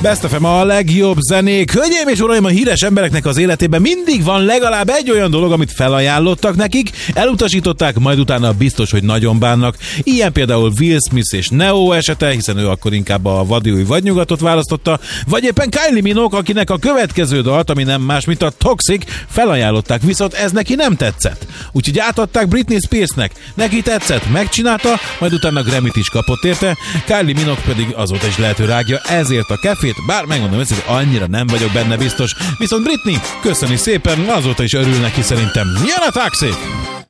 Best FM a legjobb zenék. Hölgyeim és uraim, a híres embereknek az életében mindig van legalább egy olyan dolog, amit felajánlottak nekik, elutasították, majd utána biztos, hogy nagyon bánnak. Ilyen például Will Smith és Neo esete, hiszen ő akkor inkább a vadi új vadnyugatot választotta, vagy éppen Kylie Minogue, akinek a következő dalt, ami nem más, mint a Toxic, felajánlották, viszont ez neki nem tetszett. Úgyhogy átadták Britney Spearsnek. Neki tetszett, megcsinálta, majd utána Grammy-t is kapott érte, Kylie Minogue pedig azóta is lehető rágja ezért a kefét, bár megmondom őszintén, hogy annyira nem vagyok benne biztos. Viszont Britney, köszöni szépen, azóta is örül neki szerintem. Jön a Toxic!